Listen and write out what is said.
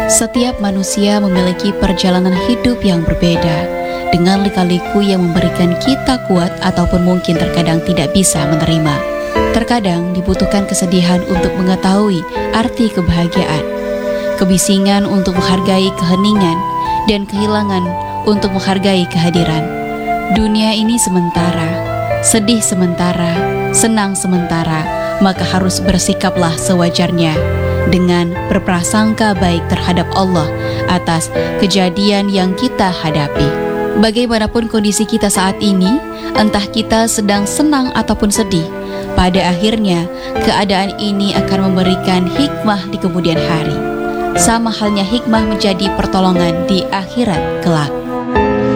Setiap manusia memiliki perjalanan hidup yang berbeda, dengan lika-liku yang memberikan kita kuat ataupun mungkin terkadang tidak bisa menerima. Terkadang dibutuhkan kesedihan untuk mengetahui arti kebahagiaan, kebisingan untuk menghargai keheningan, dan kehilangan untuk menghargai kehadiran. Dunia ini sementara, sedih sementara, senang sementara, maka harus bersikaplah sewajarnya dengan berprasangka baik terhadap Allah atas kejadian yang kita hadapi. Bagaimanapun kondisi kita saat ini, entah kita sedang senang ataupun sedih, pada akhirnya keadaan ini akan memberikan hikmah di kemudian hari. Sama halnya hikmah menjadi pertolongan di akhirat kelak.